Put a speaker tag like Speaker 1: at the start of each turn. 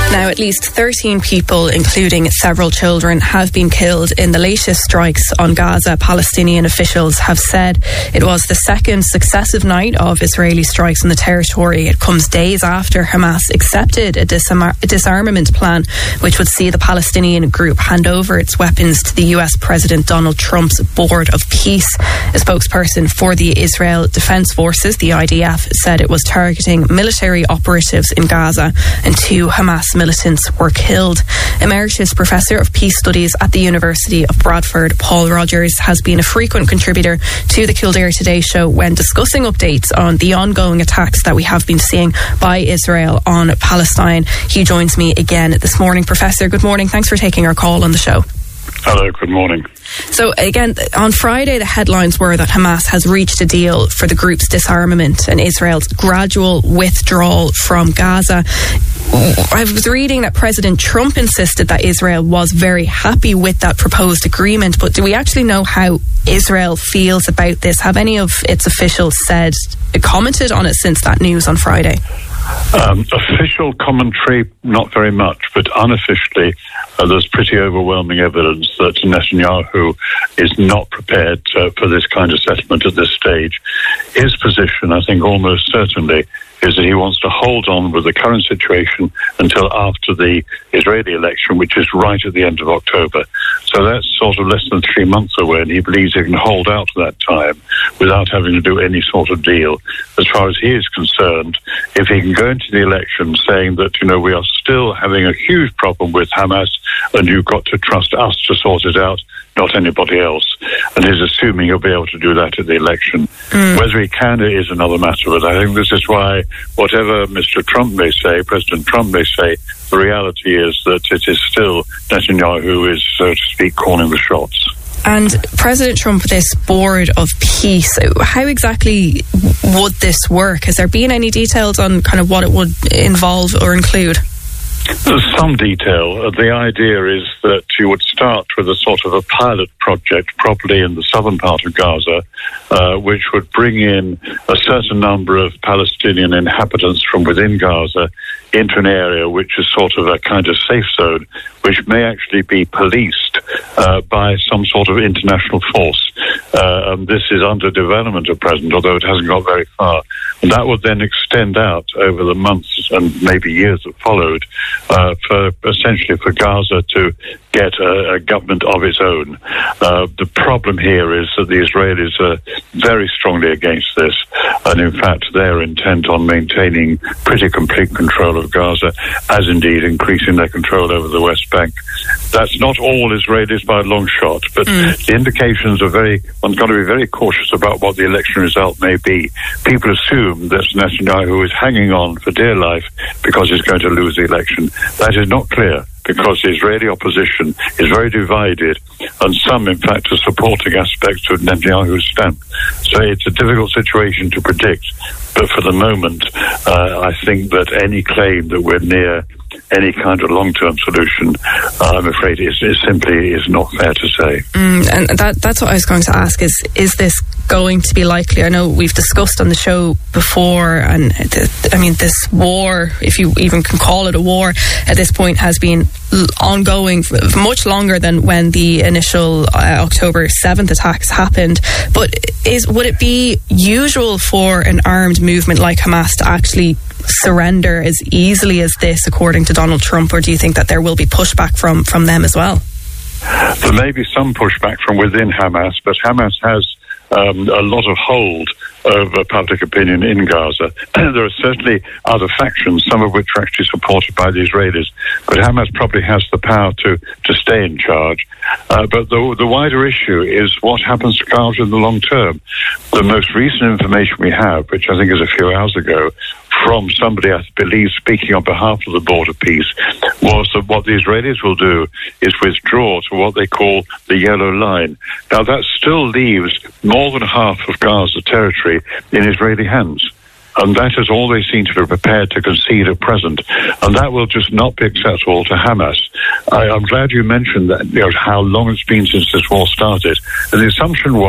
Speaker 1: Now, at least 13 people, including several children, have been killed in the latest strikes on Gaza. Palestinian officials have said it was the second successive night of Israeli strikes on the territory. It comes days after Hamas accepted a disarmament plan, which would see the Palestinian group hand over its weapons to the US President Donald Trump's Board of Peace. A spokesperson for the Israel Defense Forces, the IDF, said it was targeting military operatives in Gaza, and 2 Hamas militants were killed. Emeritus Professor of Peace Studies at the University of Bradford, Paul Rogers, has been a frequent contributor to the Kildare Today show when discussing updates on the ongoing attacks that we have been seeing by Israel on Palestine. He joins me again this morning. Professor, good morning. Thanks for taking our call on the show.
Speaker 2: Hello, good morning.
Speaker 1: So again, on Friday, the headlines were that Hamas has reached a deal for the group's disarmament and Israel's gradual withdrawal from Gaza. I was reading that President Trump insisted that Israel was very happy with that proposed agreement, but do we actually know how Israel feels about this? Have any of its officials commented on it since that news on Friday?
Speaker 2: Official commentary, not very much, but unofficially, there's pretty overwhelming evidence that Netanyahu is not prepared for this kind of settlement at this stage. His position, I think, almost certainly is that he wants to hold on with the current situation until after the Israeli election, which is right at the end of October. So that's sort of less than 3 months away, and he believes he can hold out to that time without having to do any sort of deal. As far as he is concerned, if he can go into the election saying that, we are still having a huge problem with Hamas and you've got to trust us to sort it out, not anybody else, and he's assuming he'll be able to do that at the election. Whether he can is another matter, but I think this is why whatever Mr. Trump may say, President Trump may say, the reality is that it is still Netanyahu who is, so to speak, calling the shots.
Speaker 1: And President Trump, this Board of Peace, how exactly would this work? Has there been any details on kind of what it would involve or include?
Speaker 2: There's some detail. The idea is that you would start with a sort of a pilot project, probably in the southern part of Gaza, which would bring in a certain number of Palestinian inhabitants from within Gaza into an area which is sort of a kind of safe zone, which may actually be policed by some sort of international force. And this is under development at present, although it hasn't got very far. And that would then extend out over the months and maybe years that followed for Gaza to get a government of its own. The problem here is that the Israelis are very strongly against this, and in fact they're intent on maintaining pretty complete control of Gaza, as indeed increasing their control over the West Bank. That's not all Israelis by a long shot, but the indications are one's got to be very cautious about what the election result may be. People assume that Netanyahu is hanging on for dear life because he's going to lose the election. That is not clear, because the Israeli opposition is very divided, and some, in fact, are supporting aspects of Netanyahu's stamp. So it's a difficult situation to predict. But for the moment, I think that any claim that we're near any kind of long-term solution, I'm afraid, is simply not fair to say.
Speaker 1: And that's what I was going to ask, is this going to be likely? I know we've discussed on the show before, and this war, if you even can call it a war, at this point has been ongoing for much longer than when the initial October 7th attacks happened. But would it be usual for an armed movement like Hamas to actually surrender as easily as this, according to Donald Trump, or do you think that there will be pushback from them as well?
Speaker 2: There may be some pushback from within Hamas, but Hamas has a lot of hold over public opinion in Gaza. There are certainly other factions, some of which are actually supported by the Israelis, but Hamas probably has the power to stay in charge. But the wider issue is what happens to Gaza in the long term. The most recent information we have, which I think is a few hours ago, from somebody, I believe, speaking on behalf of the Board of Peace, was that what the Israelis will do is withdraw to what they call the Yellow Line. Now, that still leaves more than half of Gaza territory in Israeli hands. And that is all they seem to be prepared to concede at present. And that will just not be acceptable to Hamas. I'm glad you mentioned that, how long it's been since this war started. And the assumption was